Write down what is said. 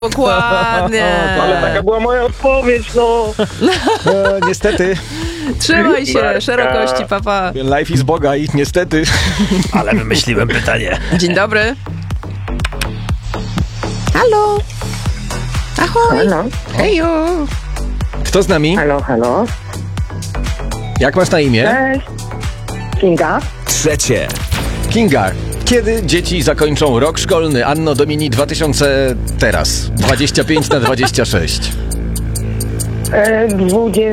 Dokładnie. Ale taka była moja odpowiedź, no. Niestety, Trzymaj się, szerokości, papa. life is Boga i niestety. Ale wymyśliłem pytanie. Dzień dobry. Halo. Ahoj. Halo, Hejo. Kto z nami? halo. Jak masz na imię? Cześć. Kinga. Trzecie. Kinga. Kiedy dzieci zakończą rok szkolny Anno Domini 2000 teraz? 25/26. 20.